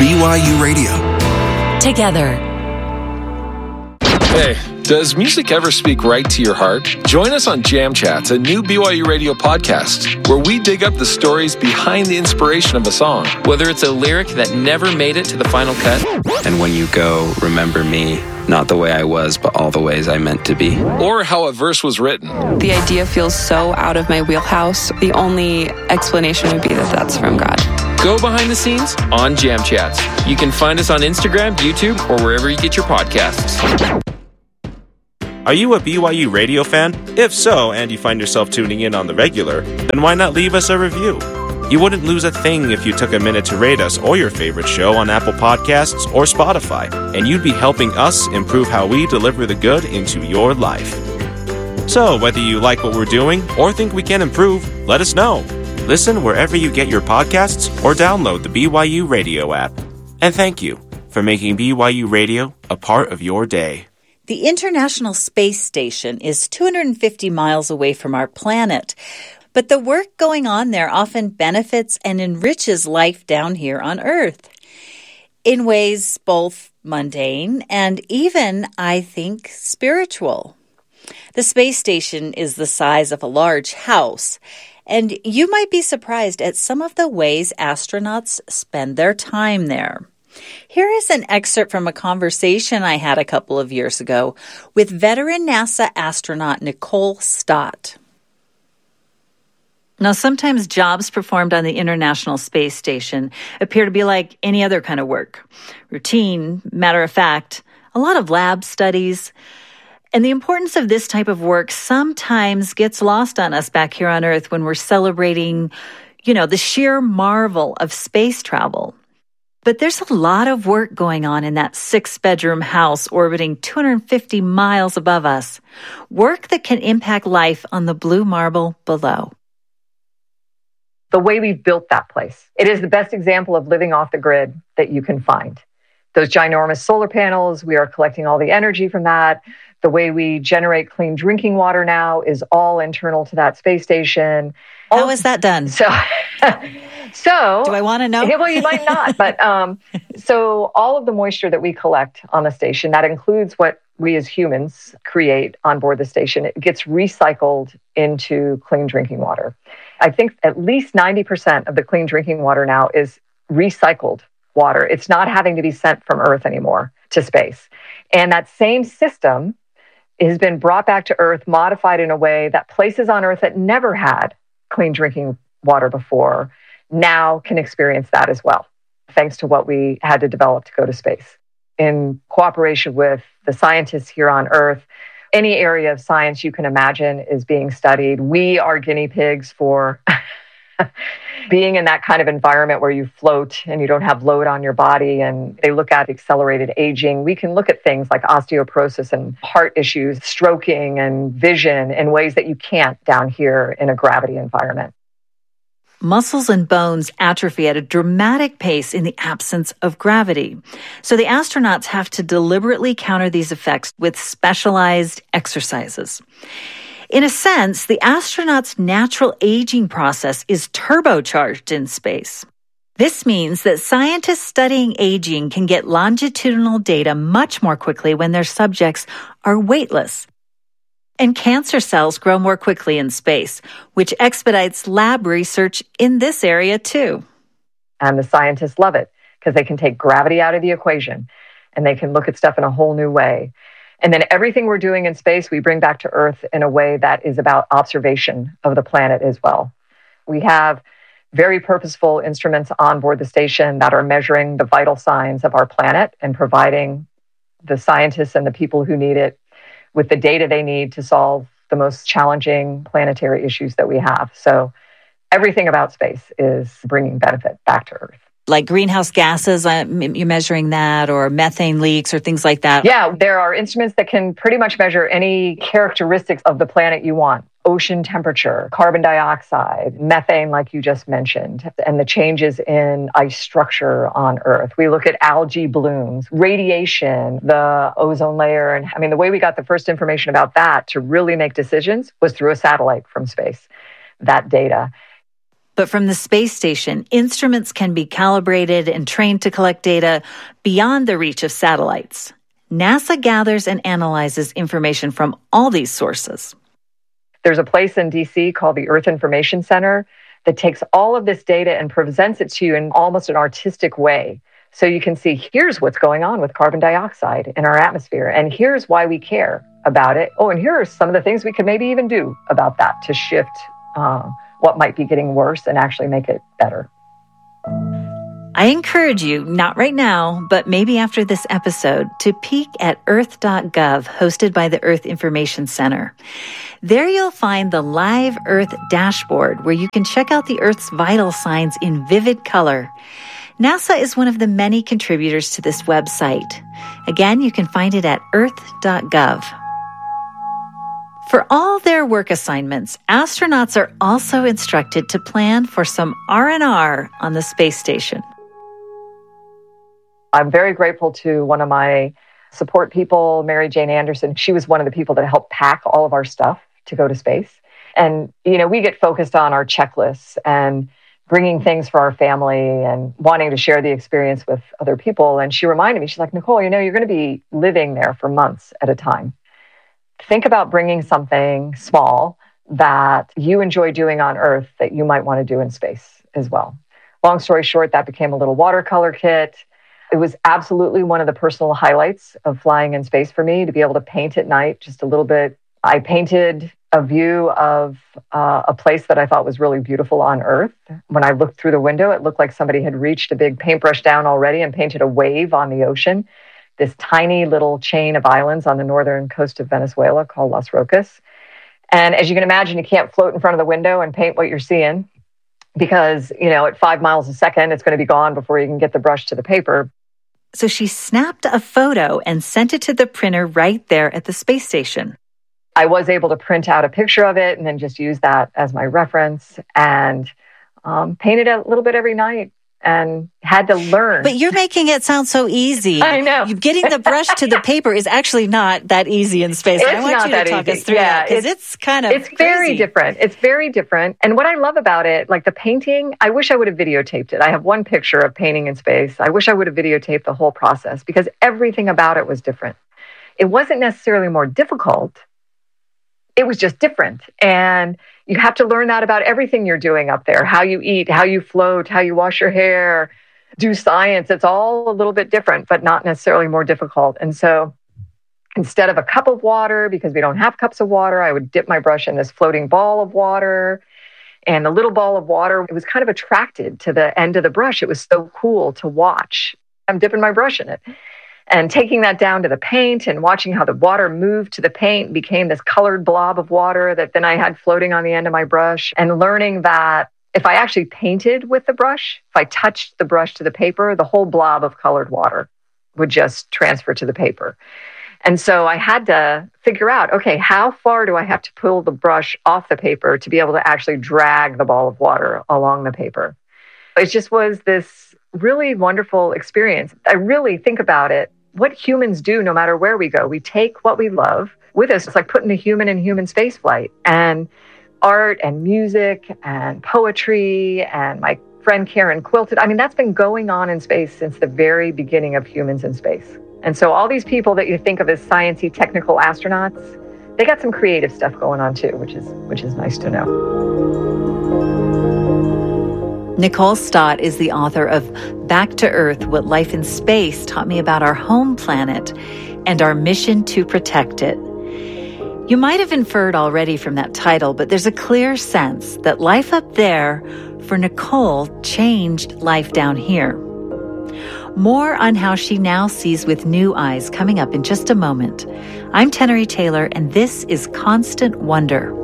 BYU Radio. Together. Hey, does music ever speak right to your heart? Join us on Jam Chats, a new BYU Radio podcast, where we dig up the stories behind the inspiration of a song. Whether it's a lyric that never made it to the final cut. And when you go, remember me, not the way I was, but all the ways I meant to be. Or how a verse was written. The idea feels so out of my wheelhouse. The only explanation would be that that's from God. Go behind the scenes on Jam Chats. You can find us on Instagram, YouTube, or wherever you get your podcasts. Are you a BYU Radio fan? If so, and you find yourself tuning in on the regular, then why not leave us a review? You wouldn't lose a thing if you took a minute to rate us or your favorite show on Apple Podcasts or Spotify, and you'd be helping us improve how we deliver the good into your life. So, whether you like what we're doing or think we can improve, let us know. Listen wherever you get your podcasts or download the BYU Radio app. And thank you for making BYU Radio a part of your day. The International Space Station is 250 miles away from our planet, but the work going on there often benefits and enriches life down here on Earth in ways both mundane and even, I think, spiritual. The space station is the size of a large house, and you might be surprised at some of the ways astronauts spend their time there. Here is an excerpt from a conversation I had a couple of years ago with veteran NASA astronaut Nicole Stott. Now, sometimes jobs performed on the International Space Station appear to be like any other kind of work. Routine, matter of fact, a lot of lab studies. And the importance of this type of work sometimes gets lost on us back here on Earth when we're celebrating, the sheer marvel of space travel. But there's a lot of work going on in that 6-bedroom house orbiting 250 miles above us. Work that can impact life on the blue marble below. The way we've built that place, it is the best example of living off the grid that you can find. Those ginormous solar panels, we are collecting all the energy from that. The way we generate clean drinking water now is all internal to that space station. How is that done? So, do I want to know? Well, you might not. But so all of the moisture that we collect on the station, that includes what we as humans create on board the station, it gets recycled into clean drinking water. I think at least 90% of the clean drinking water now is recycled water. It's not having to be sent from Earth anymore to space. And that same system has been brought back to Earth, modified in a way that places on Earth that never had clean drinking water before now can experience that as well, thanks to what we had to develop to go to space. In cooperation with the scientists here on Earth, any area of science you can imagine is being studied. We are guinea pigs for being in that kind of environment where you float and you don't have load on your body, and they look at accelerated aging. We can look at things like osteoporosis and heart issues, stroking and vision in ways that you can't down here in a gravity environment. Muscles and bones atrophy at a dramatic pace in the absence of gravity. So the astronauts have to deliberately counter these effects with specialized exercises. In a sense, the astronauts' natural aging process is turbocharged in space. This means that scientists studying aging can get longitudinal data much more quickly when their subjects are weightless. And cancer cells grow more quickly in space, which expedites lab research in this area too. And the scientists love it because they can take gravity out of the equation and they can look at stuff in a whole new way. And then everything we're doing in space, we bring back to Earth in a way that is about observation of the planet as well. We have very purposeful instruments on board the station that are measuring the vital signs of our planet and providing the scientists and the people who need it with the data they need to solve the most challenging planetary issues that we have. So everything about space is bringing benefit back to Earth. Like greenhouse gases, you're measuring that, or methane leaks or things like that? Yeah, there are instruments that can pretty much measure any characteristics of the planet you want. Ocean temperature, carbon dioxide, methane, like you just mentioned, and the changes in ice structure on Earth. We look at algae blooms, radiation, the ozone layer. And the way we got the first information about that to really make decisions was through a satellite from space, that data. But from the space station, instruments can be calibrated and trained to collect data beyond the reach of satellites. NASA gathers and analyzes information from all these sources. There's a place in DC called the Earth Information Center that takes all of this data and presents it to you in almost an artistic way. So you can see, here's what's going on with carbon dioxide in our atmosphere, and here's why we care about it. Oh, and here are some of the things we could maybe even do about that to shift what might be getting worse and actually make it better. I encourage you, not right now, but maybe after this episode, to peek at earth.gov, hosted by the Earth Information Center. There you'll find the Live Earth dashboard, where you can check out the Earth's vital signs in vivid color. NASA is one of the many contributors to this website. Again, you can find it at earth.gov. For all their work assignments, astronauts are also instructed to plan for some R&R on the space station. I'm very grateful to one of my support people, Mary Jane Anderson. She was one of the people that helped pack all of our stuff to go to space. And, we get focused on our checklists and bringing things for our family and wanting to share the experience with other people. And she reminded me, she's like, Nicole, you're going to be living there for months at a time. Think about bringing something small that you enjoy doing on Earth that you might want to do in space as well. Long story short, that became a little watercolor kit. It was absolutely one of the personal highlights of flying in space for me, to be able to paint at night just a little bit. I painted a view of a place that I thought was really beautiful on Earth. When I looked through the window, it looked like somebody had reached a big paintbrush down already and painted a wave on the ocean, this tiny little chain of islands on the northern coast of Venezuela called Las Rocas. And as you can imagine, you can't float in front of the window and paint what you're seeing because, at 5 miles a second, it's going to be gone before you can get the brush to the paper. So she snapped a photo and sent it to the printer right there at the space station. I was able to print out a picture of it and then just use that as my reference and painted it a little bit every night and had to learn. But you're making it sound so easy. I know. Getting the brush to the paper is actually not that easy in space. I want you to talk us through that because it's kind of crazy. Very different. It's very different. And what I love about it, like the painting, I wish I would have videotaped it. I have one picture of painting in space. I wish I would have videotaped the whole process because everything about it was different. It wasn't necessarily more difficult. It was just different. And you have to learn that about everything you're doing up there, how you eat, how you float, how you wash your hair, do science. It's all a little bit different, but not necessarily more difficult. And so instead of a cup of water, because we don't have cups of water, I would dip my brush in this floating ball of water. And the little ball of water, it was kind of attracted to the end of the brush. It was so cool to watch. I'm dipping my brush in it. And taking that down to the paint and watching how the water moved to the paint became this colored blob of water that then I had floating on the end of my brush, and learning that if I actually painted with the brush, if I touched the brush to the paper, the whole blob of colored water would just transfer to the paper. And so I had to figure out, okay, how far do I have to pull the brush off the paper to be able to actually drag the ball of water along the paper? It just was this really wonderful experience. I really think about it, what humans do no matter where we go. We take what we love with us. It's like putting a human in human spaceflight. And art and music and poetry and my friend Karen quilted. I mean, that's been going on in space since the very beginning of humans in space. And so all these people that you think of as sciencey technical astronauts, they got some creative stuff going on too, which is nice to know. Nicole Stott is the author of Back to Earth, What Life in Space Taught Me About Our Home Planet and Our Mission to Protect It. You might have inferred already from that title, but there's a clear sense that life up there for Nicole changed life down here. More on how she now sees with new eyes coming up in just a moment. I'm Tenery Taylor, and this is Constant Wonder.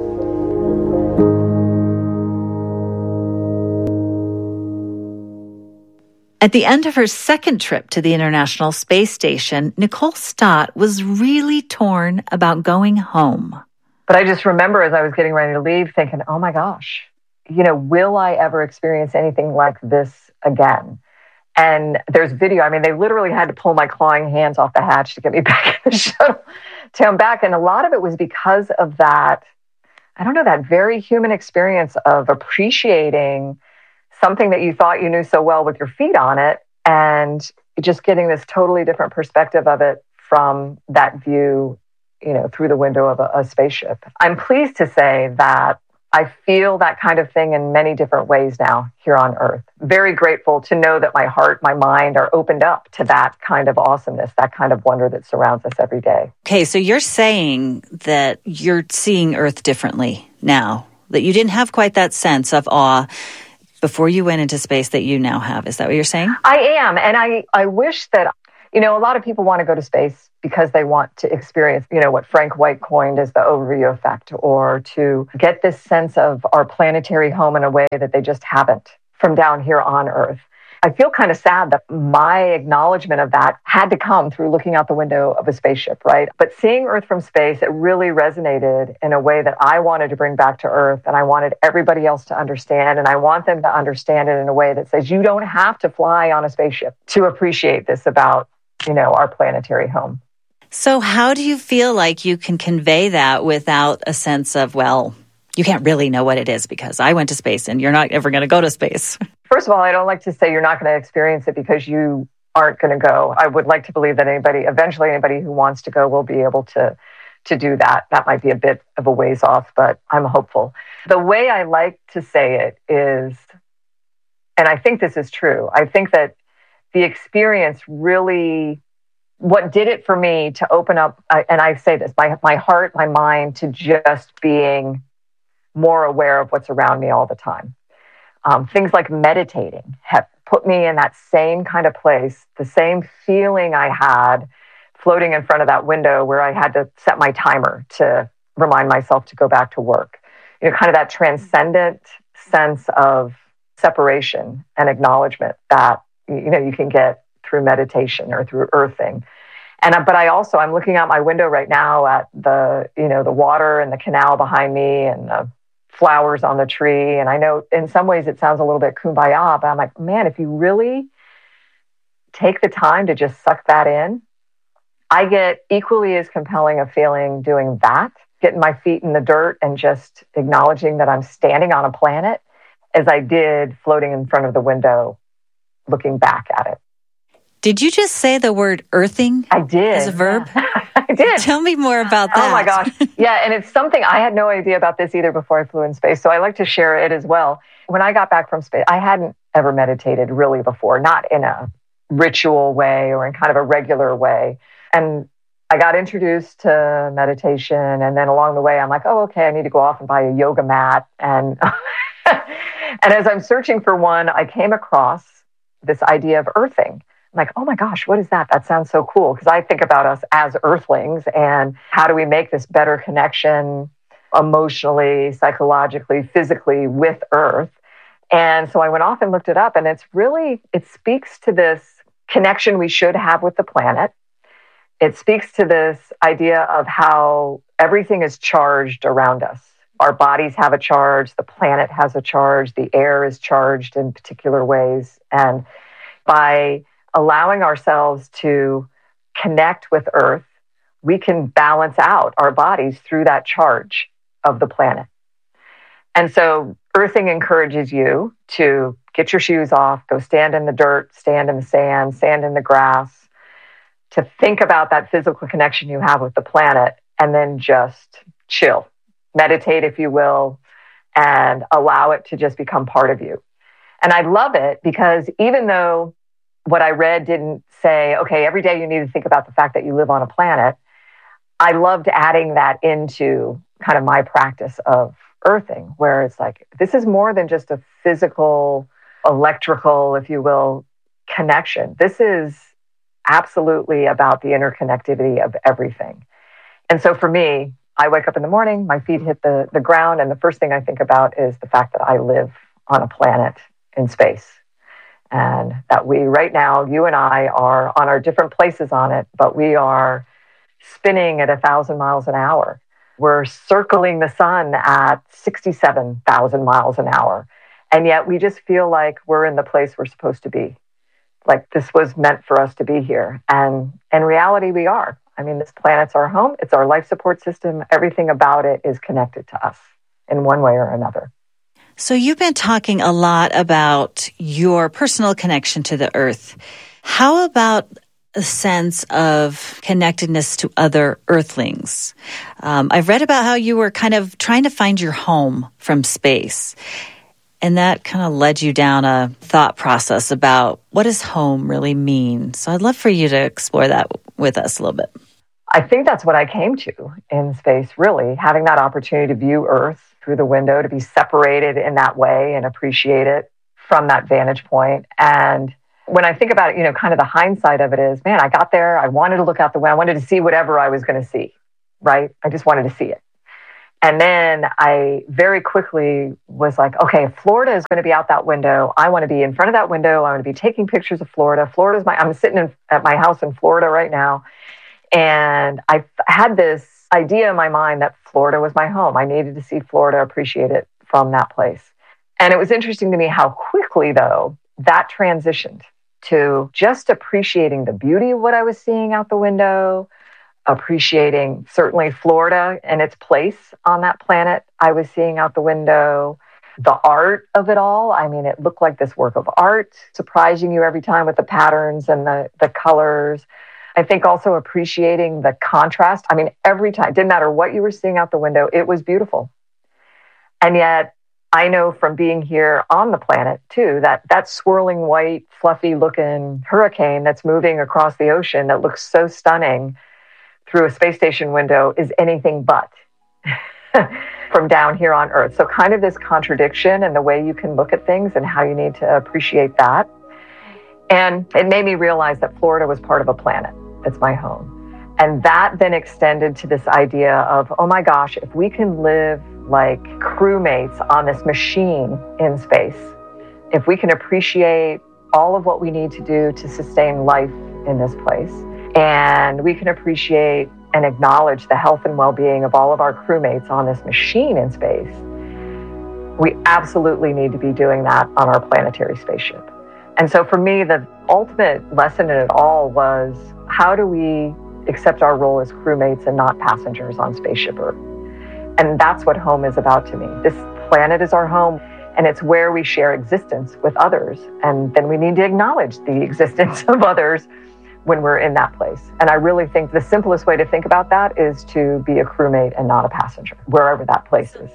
At the end of her second trip to the International Space Station, Nicole Stott was really torn about going home. But I just remember as I was getting ready to leave thinking, oh my gosh, will I ever experience anything like this again? And there's video. I mean, they literally had to pull my clawing hands off the hatch to get me back in the shuttle to come back. And a lot of it was because of that, I don't know, that very human experience of appreciating something that you thought you knew so well with your feet on it, and just getting this totally different perspective of it from that view, through the window of a spaceship. I'm pleased to say that I feel that kind of thing in many different ways now here on Earth. Very grateful to know that my heart, my mind are opened up to that kind of awesomeness, that kind of wonder that surrounds us every day. Okay, so you're saying that you're seeing Earth differently now, that you didn't have quite that sense of awe before you went into space that you now have. Is that what you're saying? I am. And I wish that, a lot of people want to go to space because they want to experience, what Frank White coined as the overview effect, or to get this sense of our planetary home in a way that they just haven't from down here on Earth. I feel kind of sad that my acknowledgement of that had to come through looking out the window of a spaceship, right? But seeing Earth from space, it really resonated in a way that I wanted to bring back to Earth, and I wanted everybody else to understand, and I want them to understand it in a way that says, you don't have to fly on a spaceship to appreciate this about, our planetary home. So how do you feel like you can convey that without a sense of, well, you can't really know what it is because I went to space and you're not ever going to go to space? First of all, I don't like to say you're not going to experience it because you aren't going to go. I would like to believe that eventually anybody who wants to go will be able to do that. That might be a bit of a ways off, but I'm hopeful. The way I like to say it is, and I think this is true, I think that the experience really, what did it for me to open up, and I say this, my heart, my mind, to just being more aware of what's around me all the time. Things like meditating have put me in that same kind of place, the same feeling I had floating in front of that window where I had to set my timer to remind myself to go back to work. Kind of that transcendent sense of separation and acknowledgement that, you can get through meditation or through earthing. But I'm looking out my window right now at the water and the canal behind me and the flowers on the tree. And I know in some ways it sounds a little bit kumbaya, but I'm like, man, if you really take the time to just suck that in, I get equally as compelling a feeling doing that, getting my feet in the dirt and just acknowledging that I'm standing on a planet, as I did floating in front of the window, looking back at it. Did you just say the word earthing? I did. As a verb? Yeah. I did. Tell me more about that. Oh my gosh. Yeah, and it's something I had no idea about this either before I flew in space, so I like to share it as well. When I got back from space, I hadn't ever meditated really before, not in a ritual way or in kind of a regular way. And I got introduced to meditation, and then along the way, I'm like, oh, okay, I need to go off and buy a yoga mat. And and as I'm searching for one, I came across this idea of earthing. I'm like, oh my gosh, what is that? That sounds so cool. Because I think about us as earthlings and how do we make this better connection emotionally, psychologically, physically with Earth. And so I went off and looked it up, and it speaks to this connection we should have with the planet. It speaks to this idea of how everything is charged around us. Our bodies have a charge, the planet has a charge, the air is charged in particular ways. And by allowing ourselves to connect with Earth, we can balance out our bodies through that charge of the planet. And so earthing encourages you to get your shoes off, go stand in the dirt, stand in the sand, stand in the grass, to think about that physical connection you have with the planet, and then just chill, meditate, if you will, and allow it to just become part of you. And I love it because even though what I read didn't say, okay, every day you need to think about the fact that you live on a planet, I loved adding that into kind of my practice of earthing, where it's like, this is more than just a physical, electrical, if you will, connection. This is absolutely about the interconnectivity of everything. And so for me, I wake up in the morning, my feet hit the ground, and the first thing I think about is the fact that I live on a planet in space. And that we, right now, you and I are on our different places on it, but we are spinning at 1,000 miles an hour. We're circling the sun at 67,000 miles an hour. And yet we just feel like we're in the place we're supposed to be. Like this was meant for us to be here. And in reality, we are. I mean, this planet's our home. It's our life support system. Everything about it is connected to us in one way or another. So you've been talking a lot about your personal connection to the earth. How about a sense of connectedness to other earthlings? I've read about how you were kind of trying to find your home from space. And that kind of led you down a thought process about what does home really mean? So I'd love for you to explore that with us a little bit. I think that's what I came to in space, really, having that opportunity to view Earth through the window, to be separated in that way and appreciate it from that vantage point. And when I think about it, kind of the hindsight of it is, man, I got there, I wanted to look out the window, I wanted to see whatever I was going to see, right? I just wanted to see it. And then I very quickly was like, okay, if Florida is going to be out that window, I want to be in front of that window. I want to be taking pictures of Florida. I'm sitting at my house in Florida right now. And I had this idea in my mind that Florida was my home. I needed to see Florida, appreciate it from that place. And it was interesting to me how quickly, though, that transitioned to just appreciating the beauty of what I was seeing out the window, appreciating certainly Florida and its place on that planet I was seeing out the window, the art of it all. I mean, it looked like this work of art, surprising you every time with the patterns and the colors. I think also appreciating the contrast. I mean, every time, it didn't matter what you were seeing out the window, it was beautiful. And yet, I know from being here on the planet, too, that swirling white, fluffy looking hurricane that's moving across the ocean that looks so stunning through a space station window is anything but from down here on Earth. So kind of this contradiction in the way you can look at things and how you need to appreciate that. And it made me realize that Florida was part of a planet. It's my home. And that then extended to this idea of, oh my gosh, if we can live like crewmates on this machine in space, if we can appreciate all of what we need to do to sustain life in this place, and we can appreciate and acknowledge the health and well-being of all of our crewmates on this machine in space, we absolutely need to be doing that on our planetary spaceship. And so for me, the ultimate lesson in it all was, how do we accept our role as crewmates and not passengers on Spaceship Earth? And that's what home is about to me. This planet is our home, and it's where we share existence with others. And then we need to acknowledge the existence of others when we're in that place. And I really think the simplest way to think about that is to be a crewmate and not a passenger, wherever that place is.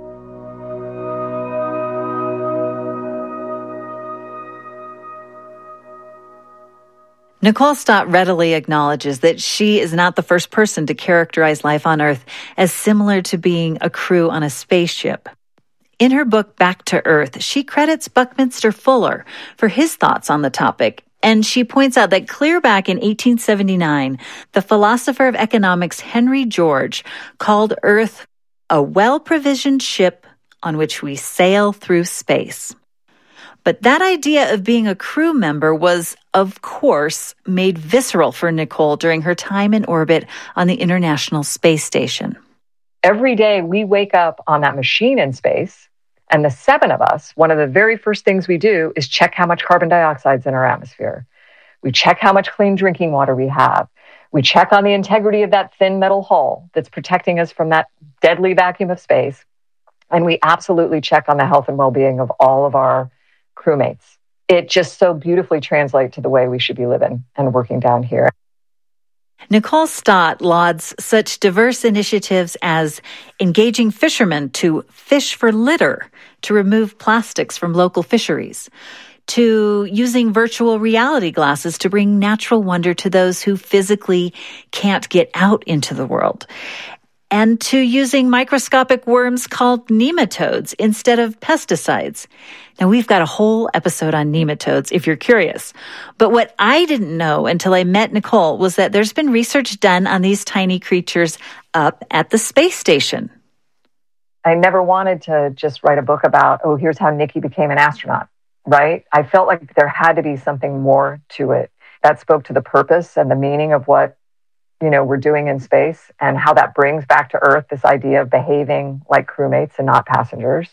Nicole Stott readily acknowledges that she is not the first person to characterize life on Earth as similar to being a crew on a spaceship. In her book, Back to Earth, she credits Buckminster Fuller for his thoughts on the topic, and she points out that clear back in 1879, the philosopher of economics Henry George called Earth a well-provisioned ship on which we sail through space. But that idea of being a crew member was, of course, made visceral for Nicole during her time in orbit on the International Space Station. Every day we wake up on that machine in space, and the seven of us, one of the very first things we do is check how much carbon dioxide is in our atmosphere. We check how much clean drinking water we have. We check on the integrity of that thin metal hull that's protecting us from that deadly vacuum of space. And we absolutely check on the health and well-being of all of our crewmates. It just so beautifully translates to the way we should be living and working down here. Nicole Stott lauds such diverse initiatives as engaging fishermen to fish for litter to remove plastics from local fisheries, to using virtual reality glasses to bring natural wonder to those who physically can't get out into the world, and to using microscopic worms called nematodes instead of pesticides. Now, we've got a whole episode on nematodes if you're curious. But what I didn't know until I met Nicole was that there's been research done on these tiny creatures up at the space station. I never wanted to just write a book about, oh, here's how Nikki became an astronaut, right? I felt like there had to be something more to it that spoke to the purpose and the meaning of what we're doing in space, and how that brings back to Earth this idea of behaving like crewmates and not passengers.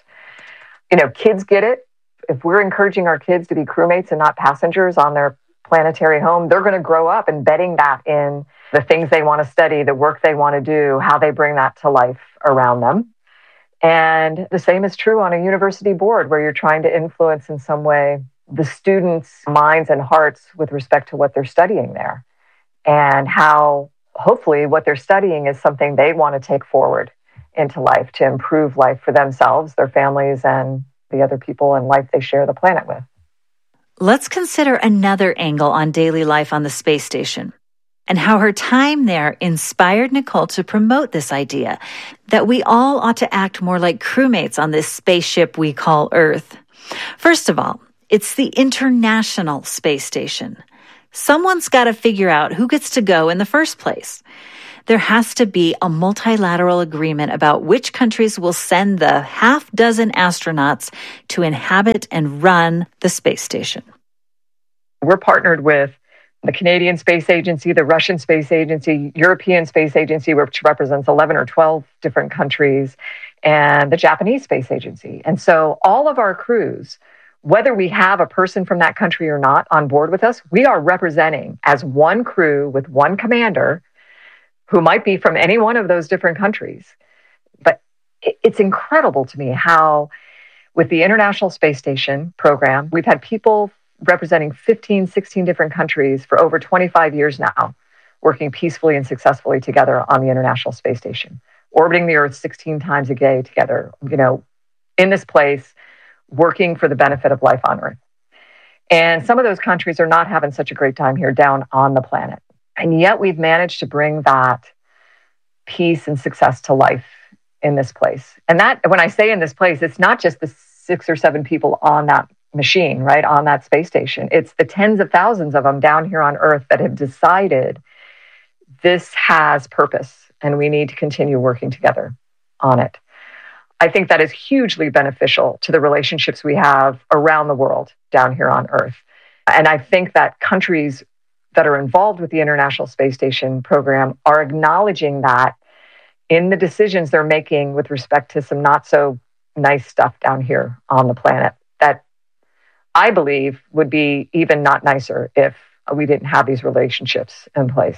Kids get it. If we're encouraging our kids to be crewmates and not passengers on their planetary home, they're going to grow up embedding that in the things they want to study, the work they want to do, how they bring that to life around them. And the same is true on a university board where you're trying to influence in some way the students' minds and hearts with respect to what they're studying there, and how hopefully what they're studying is something they want to take forward into life to improve life for themselves, their families, and the other people in life they share the planet with. Let's consider another angle on daily life on the space station and how her time there inspired Nicole to promote this idea that we all ought to act more like crewmates on this spaceship we call Earth. First of all, it's the International Space Station. Someone's got to figure out who gets to go in the first place. There has to be a multilateral agreement about which countries will send the half-dozen astronauts to inhabit and run the space station. We're partnered with the Canadian Space Agency, the Russian Space Agency, European Space Agency, which represents 11 or 12 different countries, and the Japanese Space Agency. And so all of our crews, whether we have a person from that country or not on board with us, we are representing as one crew with one commander who might be from any one of those different countries. But it's incredible to me how, with the International Space Station program, we've had people representing 15, 16 different countries for over 25 years now, working peacefully and successfully together on the International Space Station, orbiting the Earth 16 times a day together, in this place, working for the benefit of life on Earth. And some of those countries are not having such a great time here down on the planet. And yet we've managed to bring that peace and success to life in this place. And that, when I say in this place, it's not just the 6 or 7 people on that machine, right, on that space station. It's the tens of thousands of them down here on Earth that have decided this has purpose and we need to continue working together on it. I think that is hugely beneficial to the relationships we have around the world down here on Earth. And I think that countries that are involved with the International Space Station program are acknowledging that in the decisions they're making with respect to some not so nice stuff down here on the planet that I believe would be even not nicer if we didn't have these relationships in place.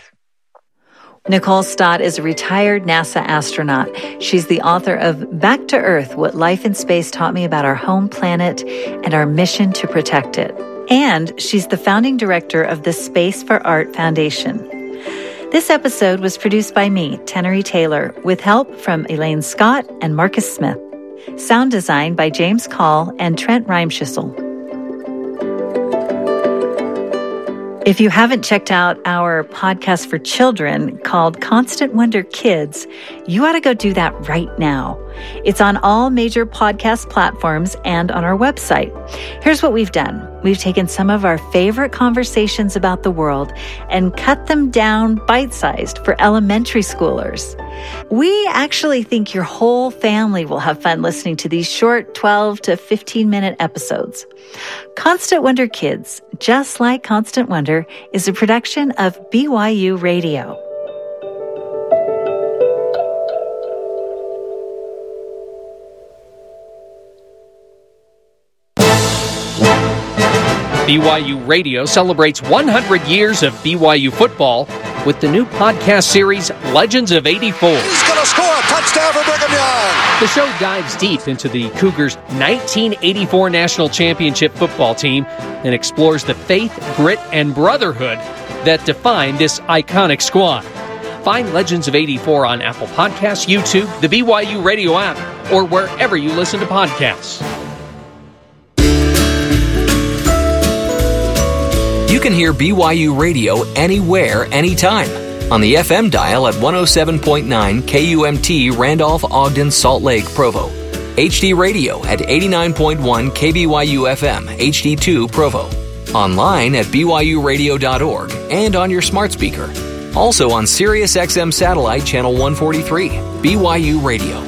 Nicole Stott is a retired NASA astronaut. She's the author of Back to Earth, What Life in Space Taught Me About Our Home Planet and Our Mission to Protect It. And she's the founding director of the Space for Art Foundation. This episode was produced by me, Tenery Taylor, with help from Elaine Scott and Marcus Smith. Sound design by James Call and Trent Reimschissel. If you haven't checked out our podcast for children called Constant Wonder Kids, you ought to go do that right now. It's on all major podcast platforms and on our website. Here's what we've done. We've taken some of our favorite conversations about the world and cut them down bite-sized for elementary schoolers. We actually think your whole family will have fun listening to these short 12 to 15-minute episodes. Constant Wonder Kids, just like Constant Wonder, is a production of BYU Radio. BYU Radio celebrates 100 years of BYU football with the new podcast series, Legends of '84. He's going to score a touchdown for Brigham Young. The show dives deep into the Cougars' 1984 National Championship football team and explores the faith, grit, and brotherhood that define this iconic squad. Find Legends of '84 on Apple Podcasts, YouTube, the BYU Radio app, or wherever you listen to podcasts. You can hear BYU Radio anywhere, anytime. On the FM dial at 107.9 KUMT Randolph-Ogden Salt Lake Provo. HD Radio at 89.1 KBYU FM HD2 Provo. Online at BYURadio.org and on your smart speaker. Also on SiriusXM Satellite Channel 143. BYU Radio.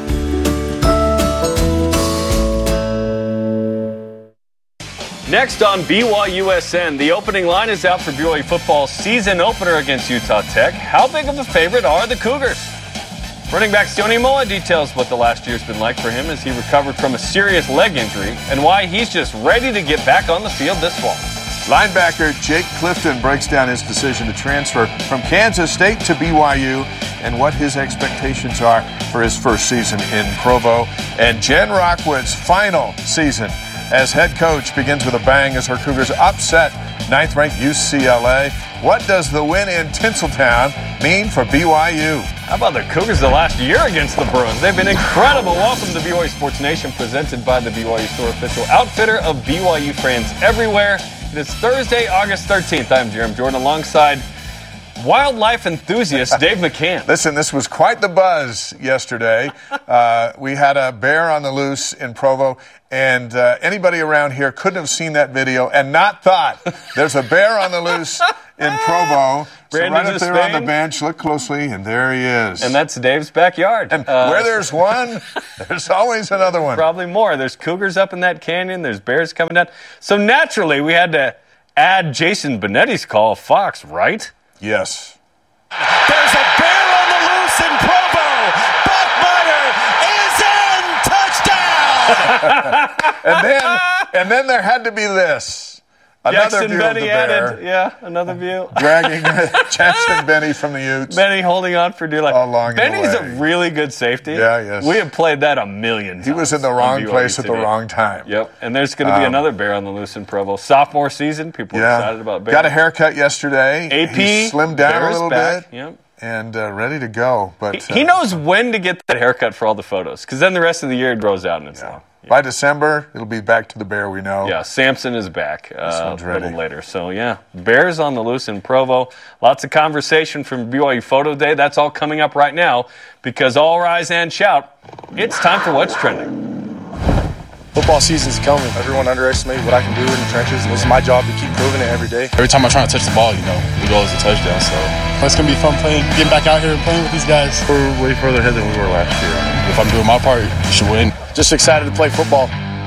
Next on BYUSN, the opening line is out for BYU football's season opener against Utah Tech. How big of a favorite are the Cougars? Running back Sione Moa details what the last year's been like for him as he recovered from a serious leg injury and why he's just ready to get back on the field this fall. Linebacker Jake Clifton breaks down his decision to transfer from Kansas State to BYU and what his expectations are for his first season in Provo. And Jen Rockwood's final season as head coach begins with a bang as her Cougars upset 9th-ranked UCLA. What does the win in Tinseltown mean for BYU? How about the Cougars the last year against the Bruins? They've been incredible. Welcome to BYU Sports Nation, presented by the BYU Store, official outfitter of BYU fans everywhere. It is Thursday, August 13th. I'm Jeremy Jordan alongside wildlife enthusiast Dave McCann. Listen, this was quite the buzz yesterday. We had a bear on the loose in Provo, and anybody around here couldn't have seen that video and not thought there's a bear on the loose in Provo. So right up there on the bench, look closely, and there he is. And that's Dave's backyard. And where there's one, there's always another one. Probably more. There's cougars up in that canyon. There's bears coming down. So naturally, we had to add Jason Benetti's call of Fox, right? Yes. There's a bear on the loose in Provo. Buckmeyer is in. Touchdown. and then there had to be this. Another Jackson view Benny of the bear. added, another view. Dragging Jackson Benny from the Utes. Benny holding on for dear life. Along Benny's a really good safety. Yeah, yes. We have played that a million times. He was in the wrong place at the wrong time. Yep, and there's going to be another bear on the loose in Provo. Sophomore season, people are excited about bear. Got a haircut yesterday. AP. He slimmed down a little bit. Yep. And ready to go. But he knows when to get that haircut for all the photos, because then the rest of the year it grows out and it's long. By December, it'll be back to the bear we know. Yeah, Samson is back a ready. little later. So, bears on the loose in Provo. Lots of conversation from BYU Photo Day. That's all coming up right now because all rise and shout. It's time for What's Trending. Football season's coming. Everyone underestimates what I can do in the trenches. It's my job to keep proving it every day. Every time I try to touch the ball, the goal is a touchdown. So it's going to be fun getting back out here and playing with these guys. We're way further ahead than we were last year. If I'm doing my part, you should win. Just excited to play football.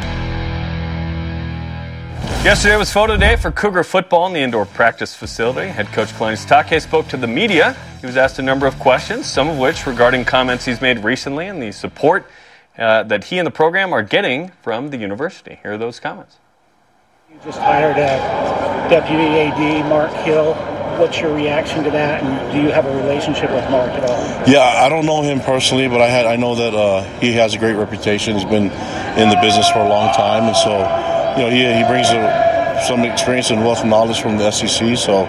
Yesterday was photo day for Cougar football in the indoor practice facility. Head coach Kalani Sitake spoke to the media. He was asked a number of questions, some of which regarding comments he's made recently and the support that he and the program are getting from the university. Here are those comments. You just hired a deputy AD, Mark Hill. What's your reaction to that, and do you have a relationship with Mark at all? Yeah, I don't know him personally, but I know that he has a great reputation. He's been in the business for a long time, and so he brings some experience and wealth of knowledge from the SEC. So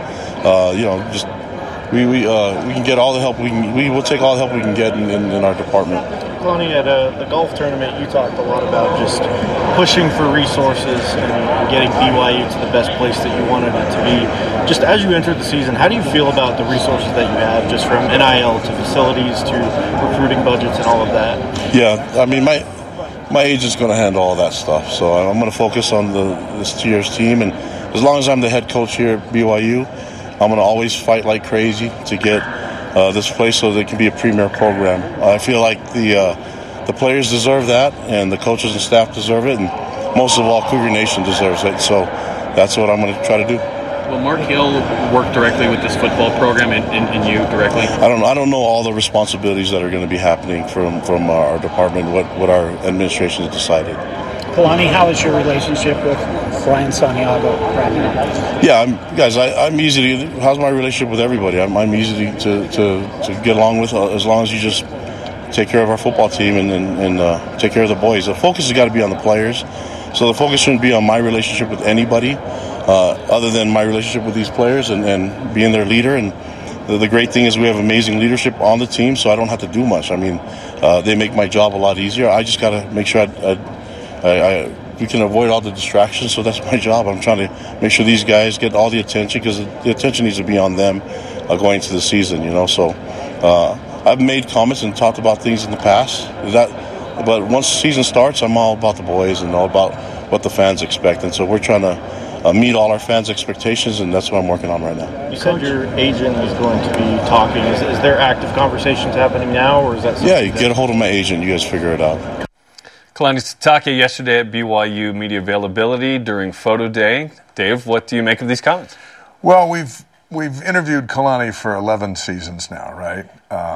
we can get all the help we will take all the help we can get in our department. Kalani, at the golf tournament, you talked a lot about just pushing for resources and getting BYU to the best place that you wanted it to be. Just as you entered the season, how do you feel about the resources that you have, just from NIL to facilities to recruiting budgets and all of that? Yeah, I mean, my agent's going to handle all that stuff, so I'm going to focus on this year's team, and as long as I'm the head coach here at BYU, I'm going to always fight like crazy to get this place so that it can be a premier program. I feel like the players deserve that, and the coaches and staff deserve it, and most of all, Cougar Nation deserves it. So that's what I'm going to try to do. Will Mark Hill work directly with this football program and you directly? I don't know all the responsibilities that are going to be happening from our department, what our administration has decided. Kalani, how is your relationship with Brian Santiago right now? Yeah, I'm easy to. How's my relationship with everybody? I'm easy to get along with as long as you just take care of our football team and take care of the boys. The focus has got to be on the players. So the focus shouldn't be on my relationship with anybody other than my relationship with these players and being their leader. And the great thing is we have amazing leadership on the team, so I don't have to do much. I mean, they make my job a lot easier. I just got to make sure we can avoid all the distractions, so that's my job. I'm trying to make sure these guys get all the attention because the attention needs to be on them going into the season, So I've made comments and talked about things in the past. But once the season starts, I'm all about the boys and all about what the fans expect. And so we're trying to meet all our fans' expectations, and that's what I'm working on right now. You said your agent is going to be talking. Is there active conversations happening now, or is that something? Yeah, you get a hold of my agent. You guys figure it out. Kalani Sitake yesterday at BYU Media Availability during Photo Day. Dave, what do you make of these comments? Well, we've interviewed Kalani for 11 seasons now, right?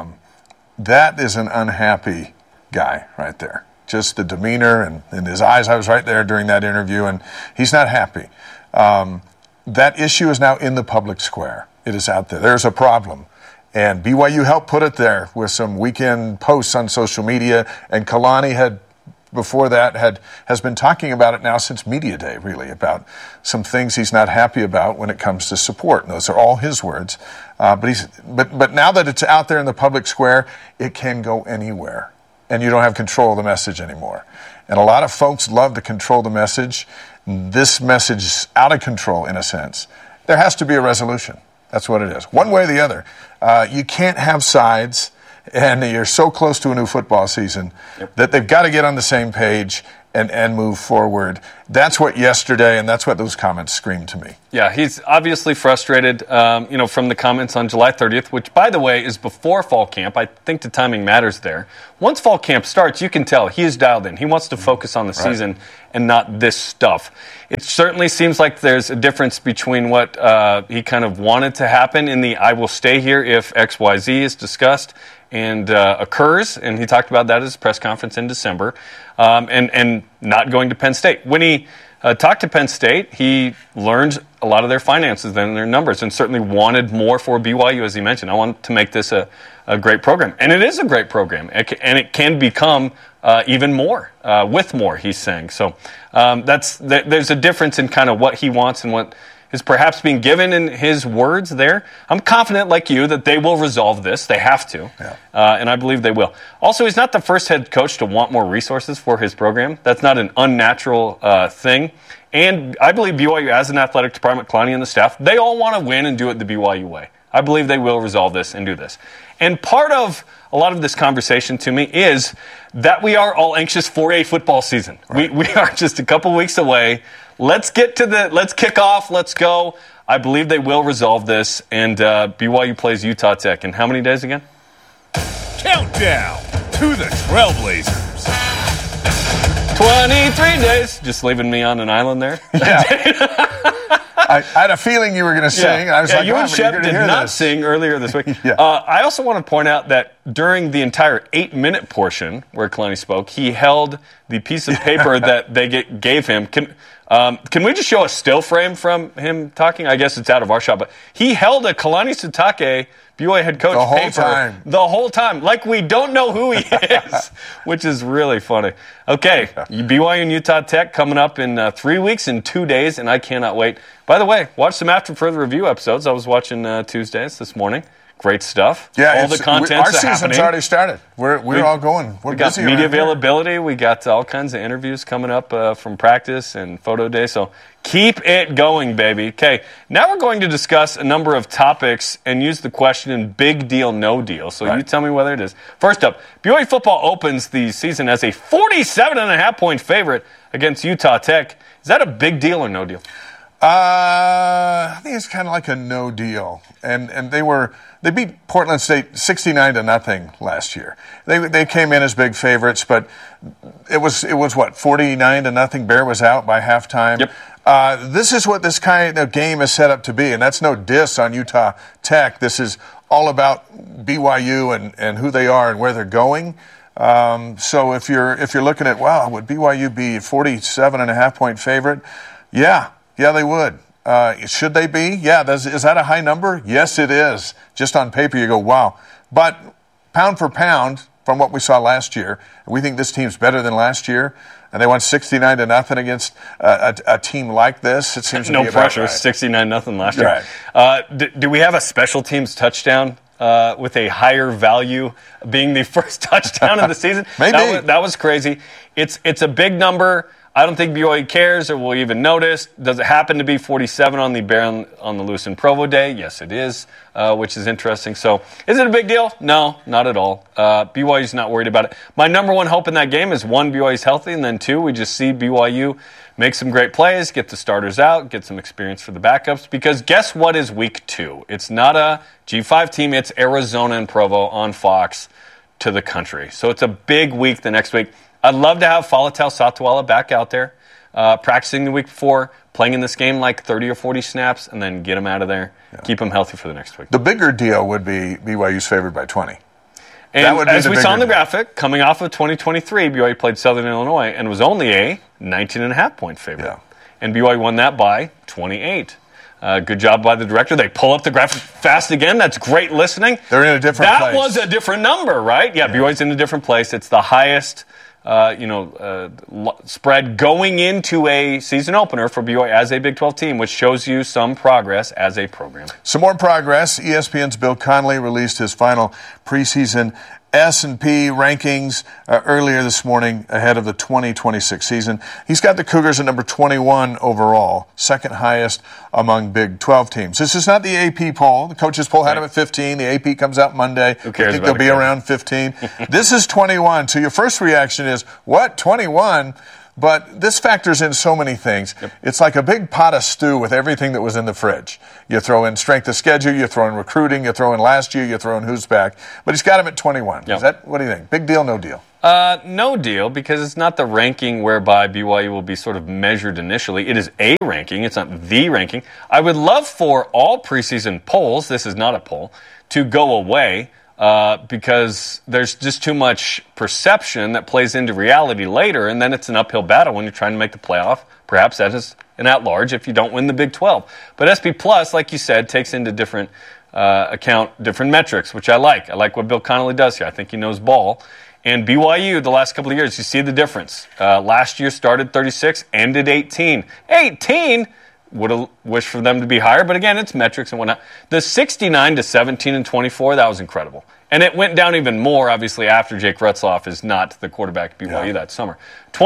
That is an unhappy guy right there. Just the demeanor and his eyes. I was right there during that interview, and he's not happy. that issue is now in the public square. It is out there. There's a problem. And BYU helped put it there with some weekend posts on social media. And Kalani had, before that, has been talking about it now since Media Day, really, about some things he's not happy about when it comes to support. And those are all his words. But now that it's out there in the public square, it can go anywhere. And you don't have control of the message anymore. And a lot of folks love to control the message. This message is out of control, in a sense. There has to be a resolution. That's what it is. One way or the other. You can't have sides, and you're so close to a new football season that they've got to get on the same page and move forward. That's what yesterday, and that's what those comments screamed to me. Yeah, he's obviously frustrated, from the comments on July 30th, which, by the way, is before fall camp. I think the timing matters there. Once fall camp starts, you can tell he is dialed in. He wants to focus on the season and not this stuff. It certainly seems like there's a difference between what he kind of wanted to happen in the I will stay here if XYZ is discussed and occurs, and he talked about that at his press conference in December, and not going to Penn State. When he talked to Penn State, he learned a lot of their finances and their numbers, and certainly wanted more for BYU, as he mentioned. I want to make this a great program, and it is a great program, and it can become even more, with more, he's saying. So there's a difference in kind of what he wants and what is perhaps being given in his words there. I'm confident, like you, that they will resolve this. They have to, and I believe they will. Also, he's not the first head coach to want more resources for his program. That's not an unnatural thing. And I believe BYU, as an athletic department, Kalani and the staff, they all want to win and do it the BYU way. I believe they will resolve this and do this. And part of a lot of this conversation to me is that we are all anxious for a football season. Right. We are just a couple weeks away. Let's kick off. Let's go. I believe they will resolve this. And BYU plays Utah Tech in how many days again? Countdown to the Trailblazers. 23 days. Just leaving me on an island there. Yeah. I had a feeling you were going to sing. I was like, you and Shep did not sing earlier this week. I also want to point out that during the entire 8-minute portion where Kalani spoke, he held the piece of paper that they gave him. Can we just show a still frame from him talking? I guess it's out of our shot, but he held a Kalani Sitake, BYU head coach, paper the whole time, like we don't know who he is, which is really funny. Okay, BYU and Utah Tech coming up in 3 weeks and 2 days, and I cannot wait. By the way, watch some After Further Review episodes. I was watching Tuesdays this morning. Great stuff. Yeah, all the content's our season's happening. Already started. We're all going. We got media availability. We got all kinds of interviews coming up from practice and photo day. So keep it going, baby. Okay, now we're going to discuss a number of topics and use the question big deal, no deal. So you tell me whether it is. First up, BYU football opens the season as a 47.5-point favorite against Utah Tech. Is that a big deal or no deal? I think it's kind of like a no deal. And they beat Portland State 69-0 last year. They came in as big favorites, but it was what, 49-0. Bear was out by halftime. Yep. This is what this kind of game is set up to be, and that's no diss on Utah Tech. This is all about BYU and who they are and where they're going. So if you're looking at, wow, would BYU be a 47.5-point favorite? Yeah, they would. Should they be? Yeah. Is that a high number? Yes, it is. Just on paper, you go, wow. But pound for pound, from what we saw last year, we think this team's better than last year, and they won 69-0 against a team like this. It seems to be no pressure. Right. 69-0 last year. Right. Do we have a special teams touchdown with a higher value being the first touchdown of the season? Maybe. That was crazy. It's a big number. I don't think BYU cares or will even notice. Does it happen to be 47 on the Bear on the Loose in Provo Day? Yes, it is, which is interesting. So is it a big deal? No, not at all. BYU's not worried about it. My number one hope in that game is, 1, BYU's healthy, and then 2, we just see BYU make some great plays, get the starters out, get some experience for the backups, because guess what is week 2? It's not a G5 team. It's Arizona and Provo on Fox to the country. So it's a big week the next week. I'd love to have Faletau Satawala back out there, practicing the week before, playing in this game like 30 or 40 snaps, and then get him out of there, keep him healthy for the next week. The bigger deal would be BYU's favored by 20. And that would be as we saw on the graphic, coming off of 2023, BYU played Southern Illinois and was only a 19.5-point favorite. Yeah. And BYU won that by 28. Good job by the director. They pull up the graphic fast again. That's great listening. They're in a different place. That was a different number, right? Yeah, BYU's in a different place. It's the highest spread going into a season opener for BYU as a Big 12 team, which shows you some progress as a program. Some more progress. ESPN's Bill Connelly released his final preseason S&P rankings earlier this morning ahead of the 2026 season. He's got the Cougars at number 21 overall, second highest among Big 12 teams. This is not the AP poll. The coaches poll had him at 15. The AP comes out Monday. Who cares? I think they'll be around 15. This is 21. So your first reaction is, what, 21? But this factors in so many things. Yep. It's like a big pot of stew with everything that was in the fridge. You throw in strength of schedule, you throw in recruiting, you throw in last year, you throw in who's back. But he's got him at 21. Yep. What do you think? Big deal, no deal? No deal, because it's not the ranking whereby BYU will be sort of measured initially. It is a ranking. It's not the ranking. I would love for all preseason polls, this is not a poll, to go away. Because there's just too much perception that plays into reality later, and then it's an uphill battle when you're trying to make the playoff. Perhaps that is an at-large if you don't win the Big 12. But SP Plus, like you said, takes into different different metrics, which I like. I like what Bill Connelly does here. I think he knows ball. And BYU, the last couple of years, you see the difference. Last year started 36, ended 18. 18? Would have wished for them to be higher, but again, it's metrics and whatnot. The 69 to 17 and 24, that was incredible. And it went down even more, obviously, after Jake Retzloff is not the quarterback at BYU that summer.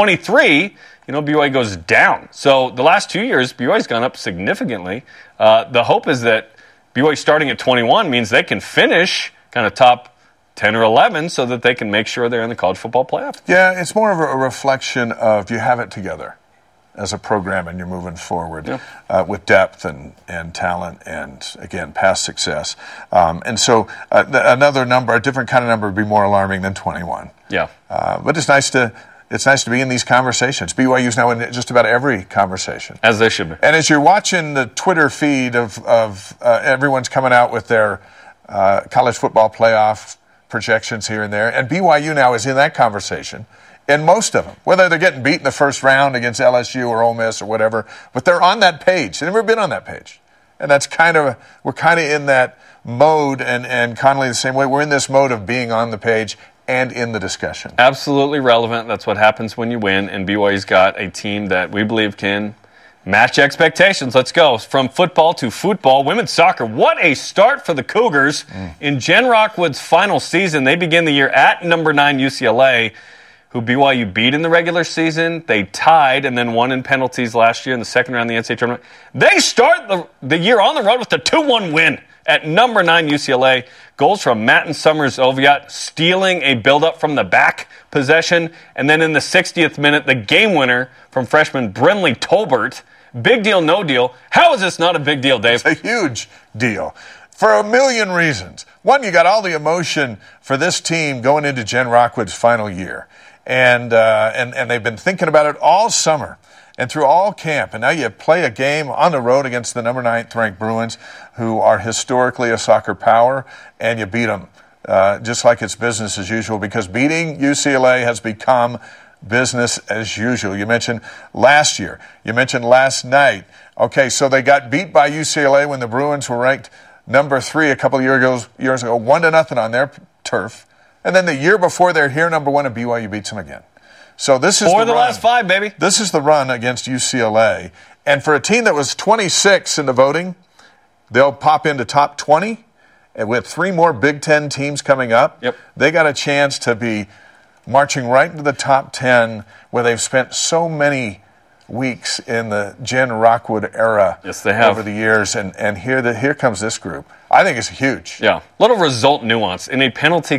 23, BYU goes down. So the last 2 years, BYU's gone up significantly. The hope is that BYU starting at 21 means they can finish kind of top 10 or 11 so that they can make sure they're in the college football playoff. Yeah, it's more of a reflection of you have it together as a program and you're moving forward with depth and talent and, again, past success. And so another number, a different kind of number would be more alarming than 21. Yeah. But it's nice to be in these conversations. BYU's now in just about every conversation. As they should be. And as you're watching the Twitter feed of everyone's coming out with their college football playoff projections here and there, and BYU now is in that conversation. And most of them, whether they're getting beat in the first round against LSU or Ole Miss or whatever, but they're on that page. They've never been on that page. And that's we're kind of in that mode, and Connelly the same way. We're in this mode of being on the page and in the discussion. Absolutely relevant. That's what happens when you win, and BYU's got a team that we believe can match expectations. Let's go. From football to football. Women's soccer, what a start for the Cougars. In Jen Rockwood's final season, they begin the year at number 9 UCLA, who BYU beat in the regular season. They tied and then won in penalties last year in the second round of the NCAA tournament. They start the year on the road with a 2-1 win at number 9 UCLA. Goals from Matt and Summers Oviatt, stealing a build-up from the back possession. And then in the 60th minute, the game winner from freshman Brinley Tolbert. Big deal, no deal. How is this not a big deal, Dave? It's a huge deal for a million reasons. One, you got all the emotion for this team going into Jen Rockwood's final year. And they've been thinking about it all summer and through all camp. And now you play a game on the road against the number 9th ranked Bruins, who are historically a soccer power, and you beat them just like it's business as usual, because beating UCLA has become business as usual. You mentioned last year. You mentioned last night. Okay, so they got beat by UCLA when the Bruins were ranked number 3 a couple of years ago, 1-0 on their turf. And then the year before they're here, number 1, and BYU beats them again. So this is the last 5, baby. This is the run against UCLA. And for a team that was 26 in the voting, they'll pop into top 20. And with 3 more Big Ten teams coming up, they got a chance to be marching right into the top 10, where they've spent so many weeks in the Jen Rockwood era. Yes, they have. Over the years. And here comes this group. I think it's huge. Yeah. Little result nuance. In a penalty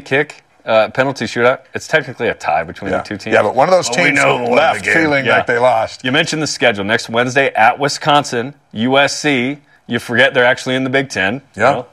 shootout, it's technically a tie between the two teams. Yeah, but one of those teams left feeling like they lost. You mentioned the schedule. Next Wednesday at Wisconsin, USC. You forget they're actually in the Big Ten. Yeah.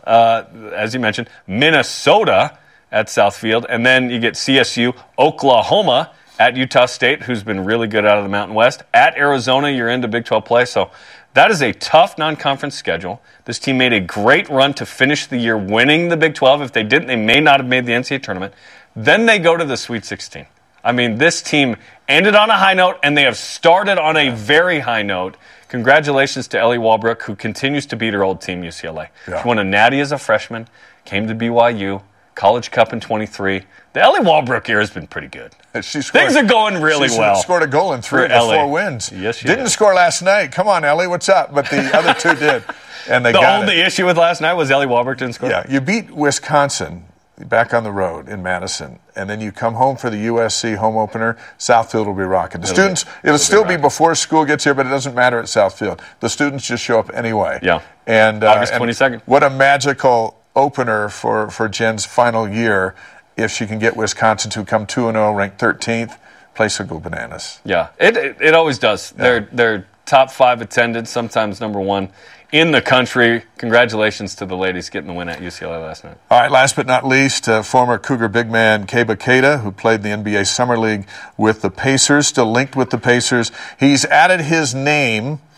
As you mentioned, Minnesota at Southfield. And then you get CSU, Oklahoma at Utah State, who's been really good out of the Mountain West. At Arizona, you're into Big 12 play. So that is a tough non-conference schedule. This team made a great run to finish the year winning the Big 12. If they didn't, they may not have made the NCAA tournament. Then they go to the Sweet 16. I mean, this team ended on a high note, and they have started on a very high note, Congratulations to Ellie Walbrook, who continues to beat her old team, UCLA. Yeah. She won a Natty as a freshman, came to BYU, College Cup in 23. The Ellie Walbrook era has been pretty good. Things are going really well. She scored a goal in 3 of the 4 wins. Yes, she didn't did. score last night. Come on, Ellie, what's up? But the other 2 did, and they got it. The issue with last night was Ellie Walbrook didn't score. Yeah, you beat Wisconsin back on the road in Madison, and then you come home for the USC home opener. Southfield will be rocking. It'll still be before school gets here, but it doesn't matter at Southfield. The students just show up anyway. Yeah. And August 22nd. What a magical opener for Jen's final year if she can get Wisconsin to come 2-0, ranked 13th. Place will go bananas. Yeah, it always does. Yeah. They're top 5 attended, sometimes number 1 in the country. Congratulations to the ladies getting the win at UCLA last night. All right, last but not least, former Cougar big man Keba Keita, who played in the NBA Summer League with the Pacers, still linked with the Pacers. He's added his name